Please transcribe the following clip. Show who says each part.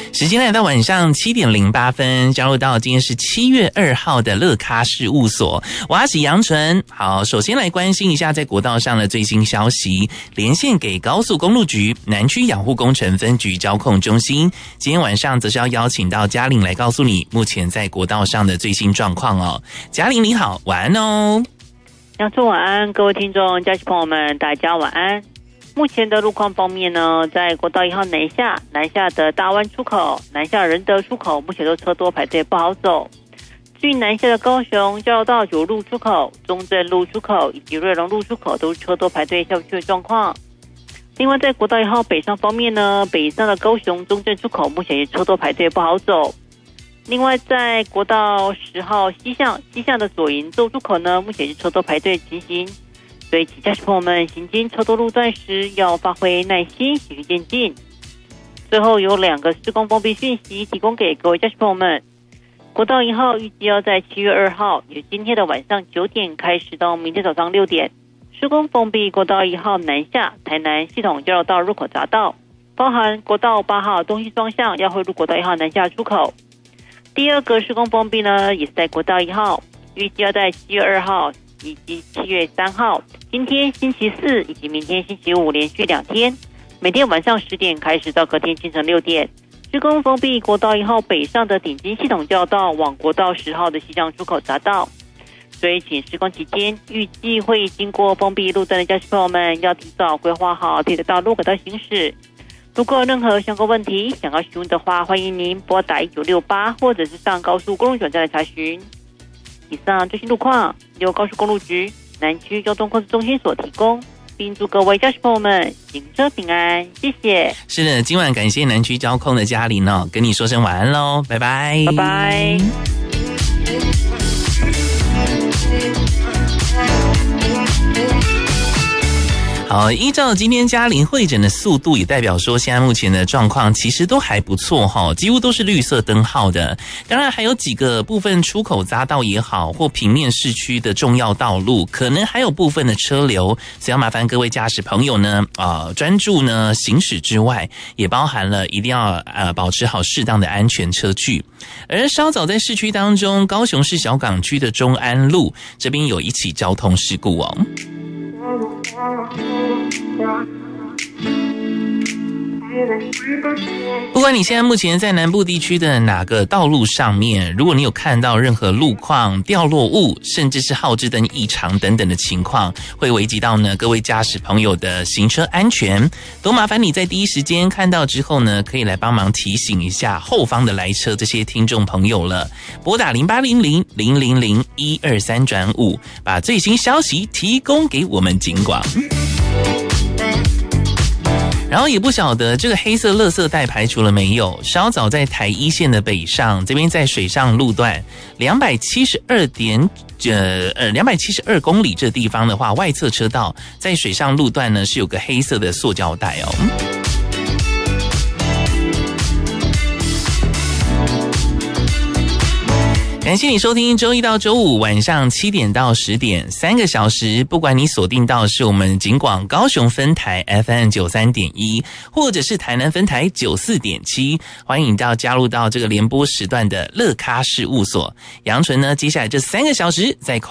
Speaker 1: 时间来到晚上7点08分，加入到今天是7月2号的乐咖事务所，我是杨纯。好，首先来关心一下在国道上的最新消息，连线给高速公路局南区养护工程分局交控中心。今天晚上则是要邀请到嘉玲来告诉你目前在国道上的最新状况哦。嘉玲你好，晚安哦。
Speaker 2: 杨春晚安，各位听众、家亲朋友们，大家晚安。目前的路况方面呢，在国道1号南下的大湾出口、南下仁德出口，目前都车多排队不好走。至于南下的高雄交流道9路出口、中正路出口以及瑞隆路出口，都是车多排队下不去的状况。另外，在国道1号北上方面呢，北上的高雄中正出口目前也车多排队不好走。另外，在国道10号西向的左营州出口呢，目前是车多排队情形。所以，请驾驶朋友们行经车多路段时，要发挥耐心，循序渐进。最后有2个施工封闭讯息提供给各位驾驶朋友们。国道1号预计要在7月2号，也就是今天的晚上9点开始到明天早上6点，施工封闭国道1号南下台南系统交流道入口匝道，包含国道8号东西双向要汇入国道1号南下出口。第2个施工封闭呢，也是在国道1号，预计要在7月2号以及7月3号，今天星期4以及明天星期5连续2天，每天晚上10点开始到隔天清晨6点，施工封闭国道1号北上的顶尖系统交道往国道10号的西向出口匝道。所以请施工期间预计会经过封闭路段的驾驶朋友们，要提早规划好自己的道路可到行驶。如果有任何相关问题想要询问的话，欢迎您拨打1968或者是上高速公路总站来查询。以上最新路况由高速公路局南区交通控制中心所提供，并祝各位驾驶朋友们行车平安，谢谢。
Speaker 1: 是的，今晚感谢南区交控的嘉玲哦，跟你说声晚安喽，拜拜，
Speaker 2: 拜拜。
Speaker 1: 好，依照今天嘉玲会诊的速度，也代表说现在目前的状况其实都还不错齁，几乎都是绿色灯号的。当然还有几个部分出口匝道也好，或平面市区的重要道路，可能还有部分的车流，所以要麻烦各位驾驶朋友呢，专注呢行驶之外，也包含了一定要保持好适当的安全车距。而稍早在市区当中，高雄市小港区的中安路这边有一起交通事故哦。不管你现在目前在南部地区的哪个道路上面，如果你有看到任何路况、掉落物，甚至是号志灯异常等等的情况，会危及到呢各位驾驶朋友的行车安全，都麻烦你在第一时间看到之后呢，可以来帮忙提醒一下后方的来车这些听众朋友了。拨打0800-000-123-5，把最新消息提供给我们警广。然后也不晓得这个黑色垃圾袋排除了没有？稍早在台一线的北上，这边在水上路段272公里这地方的话，外侧车道在水上路段呢是有个黑色的塑胶袋哦。感谢你收听周一到周五晚上7点到10点3个小时，不管你锁定到是我们警广高雄分台 FM93.1 或者是台南分台94.7，欢迎到加入到这个联播时段的乐咖事务所。杨纯呢，接下来这3个小时在